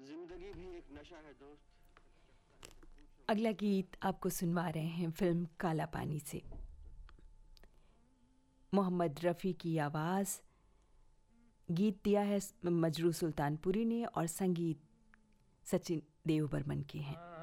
जिंदगी भी एक नशा है दोस्त। अगला गीत आपको सुनवा रहे हैं फिल्म काला पानी से। मोहम्मद रफ़ी की आवाज़, गीत दिया है मजरू सुल्तानपुरी ने और संगीत सचिन देव बर्मन के हैं।